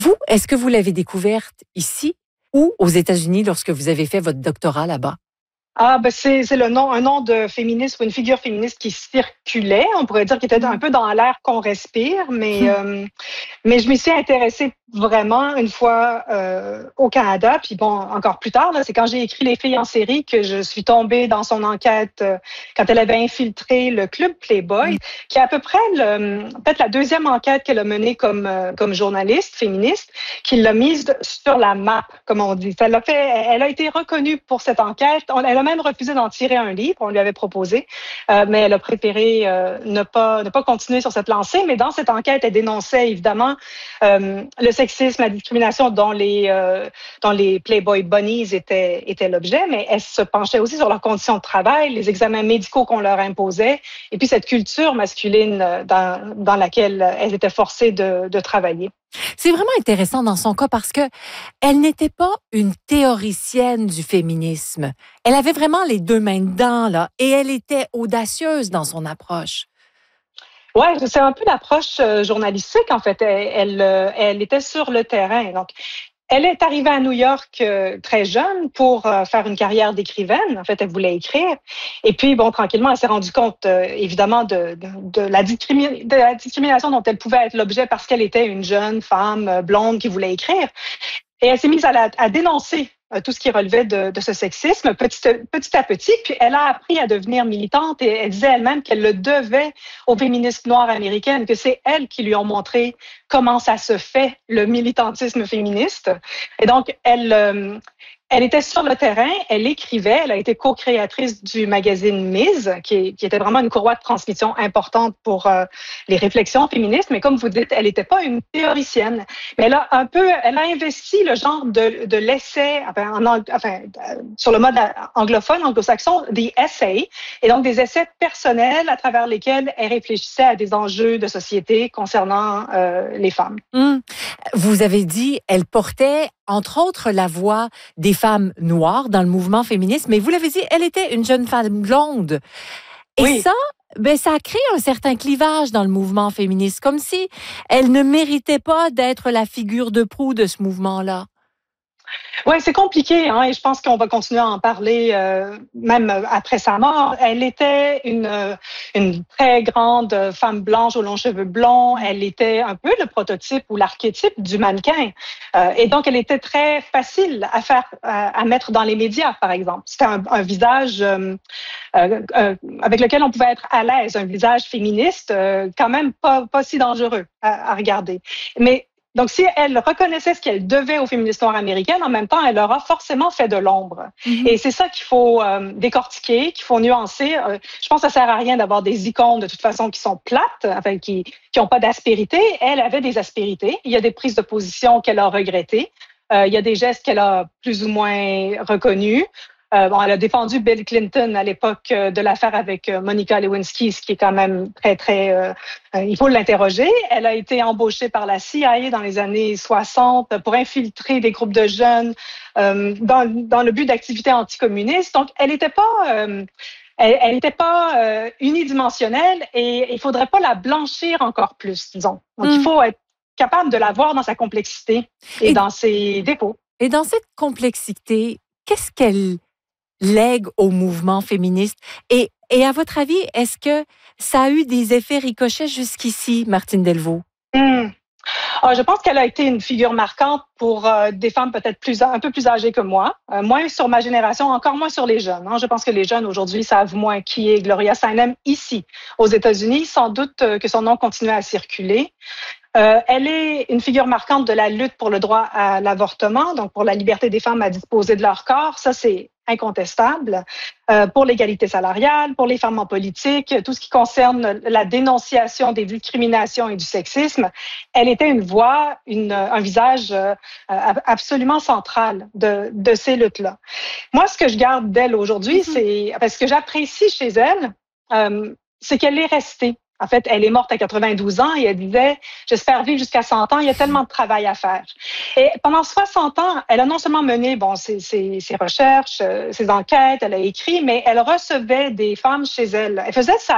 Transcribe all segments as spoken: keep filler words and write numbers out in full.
Vous, est-ce que vous l'avez découverte ici ou aux États-Unis lorsque vous avez fait votre doctorat là-bas? Ah, ben c'est, c'est le nom, un nom de féministe ou une figure féministe qui circulait. On pourrait dire qu'il était un Mmh. peu dans l'air qu'on respire, mais, Hum. euh, mais je m'y suis intéressée vraiment une fois euh, au Canada. Puis bon, encore plus tard, là, c'est quand j'ai écrit Les filles en série que je suis tombée dans son enquête euh, quand elle avait infiltré le club Playboy, Mmh. qui est à peu près le, peut-être la deuxième enquête qu'elle a menée comme, euh, comme journaliste féministe, qui l'a mise sur la map, comme on dit. Ça l'a fait, elle a été reconnue pour cette enquête. On, elle a même refusé d'en tirer un livre, on lui avait proposé, euh, mais elle a préféré euh, ne pas ne pas continuer sur cette lancée. Mais dans cette enquête, elle dénonçait évidemment euh, le sexisme, la discrimination dont les euh, dont les Playboy Bunnies étaient étaient l'objet, mais elle se penchait aussi sur leurs conditions de travail, les examens médicaux qu'on leur imposait, et puis cette culture masculine dans dans laquelle elles étaient forcées de, de travailler. C'est vraiment intéressant dans son cas parce que elle n'était pas une théoricienne du féminisme. Elle avait vraiment les deux mains dedans, là, et elle était audacieuse dans son approche. Ouais, c'est un peu l'approche euh, journalistique en fait. Elle, elle, euh, elle était sur le terrain. Donc, elle est arrivée à New York euh, très jeune pour euh, faire une carrière d'écrivaine. En fait, elle voulait écrire. Et puis, bon, tranquillement, elle s'est rendue compte, euh, évidemment, de, de, de, la discrimi- de la discrimination dont elle pouvait être l'objet parce qu'elle était une jeune femme euh, blonde qui voulait écrire. Et elle s'est mise à, la, à dénoncer euh, tout ce qui relevait de, de ce sexisme petit, petit à petit. Puis elle a appris à devenir militante et elle disait elle-même qu'elle le devait aux féministes noires américaines, que c'est elles qui lui ont montré comment ça se fait, le militantisme féministe. Et donc, elle, euh, elle était sur le terrain, elle écrivait, elle a été co-créatrice du magazine Ms, qui, est, qui était vraiment une courroie de transmission importante pour euh, les réflexions féministes. Mais comme vous dites, elle n'était pas une théoricienne. Mais elle a un peu, elle a investi le genre de, de l'essai, enfin, en, enfin, sur le mode anglophone, anglo-saxon, the essay, et donc des essais personnels à travers lesquels elle réfléchissait à des enjeux de société concernant euh, les femmes. Hum. Vous avez dit, elle portait, entre autres, la voix des femmes noires dans le mouvement féministe, mais vous l'avez dit, elle était une jeune femme blonde. Et Oui. ça, ben, ça a créé un certain clivage dans le mouvement féministe, comme si elle ne méritait pas d'être la figure de proue de ce mouvement-là. Oui, c'est compliqué, hein, et je pense qu'on va continuer à en parler euh, même après sa mort. Elle était une, euh, une très grande femme blanche aux longs cheveux blonds. Elle était un peu le prototype ou l'archétype du mannequin. Euh, et donc, elle était très facile à faire, à, à mettre dans les médias, par exemple. C'était un, un visage euh, euh, euh, avec lequel on pouvait être à l'aise, un visage féministe, euh, quand même pas, pas si dangereux à, à regarder. Mais donc, si elle reconnaissait ce qu'elle devait aux féministes noires américaines, en même temps, elle leur a forcément fait de l'ombre. Mm-hmm. Et c'est ça qu'il faut euh, décortiquer, qu'il faut nuancer. Euh, je pense que ça sert à rien d'avoir des icônes de toute façon qui sont plates, enfin qui qui ont pas d'aspérité. Elle avait des aspérités. Il y a des prises de position qu'elle a regrettées. Euh, il y a des gestes qu'elle a plus ou moins reconnus. Euh, bon, elle a défendu Bill Clinton à l'époque de l'affaire avec Monica Lewinsky, ce qui est quand même très, très... Euh, il faut l'interroger. Elle a été embauchée par la C I A dans les années soixante pour infiltrer des groupes de jeunes euh, dans, dans le but d'activités anticommunistes. Donc, elle n'était pas... Euh, elle n'était pas euh, unidimensionnelle et il faudrait pas la blanchir encore plus, disons. Donc, mm. il faut être capable de la voir dans sa complexité et, et dans ses défauts. Et dans cette complexité, qu'est-ce qu'elle lègue au mouvement féministe? Et, et à votre avis, est-ce que ça a eu des effets ricochets jusqu'ici, Martine Delvaux? Mmh. Ah, je pense qu'elle a été une figure marquante pour euh, des femmes peut-être plus un peu plus âgées que moi, euh, moins sur ma génération, encore moins sur les jeunes. Hein. Je pense que les jeunes aujourd'hui savent moins qui est Gloria Steinem ici, aux États-Unis. Sans doute euh, que son nom continue à circuler. Euh, elle est une figure marquante de la lutte pour le droit à l'avortement, donc pour la liberté des femmes à disposer de leur corps. Ça, c'est incontestable. Euh, pour l'égalité salariale, pour les femmes en politique, tout ce qui concerne la dénonciation des discriminations et du sexisme, elle était une voix, une, un visage euh, absolument central de, de ces luttes-là. Moi, ce que je garde d'elle aujourd'hui, mm-hmm. c'est parce que j'apprécie chez elle, euh, c'est qu'elle est restée. En fait, elle est morte à quatre-vingt-douze ans et elle disait « J'espère vivre jusqu'à cent ans, il y a tellement de travail à faire. » Et pendant soixante ans, elle a non seulement mené bon, ses, ses, ses recherches, ses enquêtes, elle a écrit, mais elle recevait des femmes chez elle. Elle faisait salon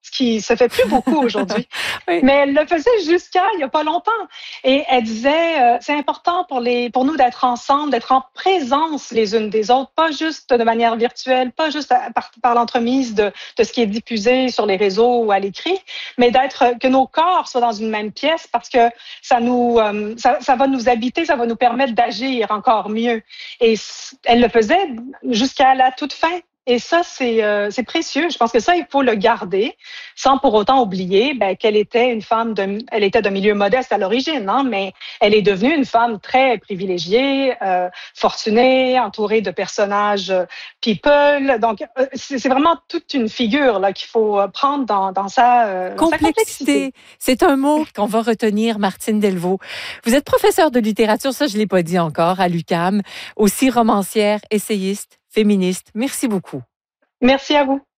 ce qui se fait plus beaucoup aujourd'hui. Oui. Mais elle le faisait jusqu'à il y a pas longtemps. Et elle disait, euh, c'est important pour les, pour nous d'être ensemble, d'être en présence les unes des autres, pas juste de manière virtuelle, pas juste à, par, par l'entremise de, de ce qui est diffusé sur les réseaux ou à l'écrit, mais d'être, que nos corps soient dans une même pièce parce que ça nous, euh, ça, ça va nous habiter, ça va nous permettre d'agir encore mieux. Et elle le faisait jusqu'à la toute fin. Et ça, c'est euh, c'est précieux. Je pense que ça, il faut le garder, sans pour autant oublier ben, qu'elle était une femme de, elle était d'un milieu modeste à l'origine, hein, mais elle est devenue une femme très privilégiée, euh, fortunée, entourée de personnages euh, people. Donc, euh, c'est, c'est vraiment toute une figure là qu'il faut prendre dans, dans sa, euh, dans sa complexité. C'est un mot qu'on va retenir, Martine Delvaux. Vous êtes professeure de littérature, ça je l'ai pas dit encore, à l'U Q A M, aussi romancière, essayiste, féministe. Merci beaucoup. Merci à vous.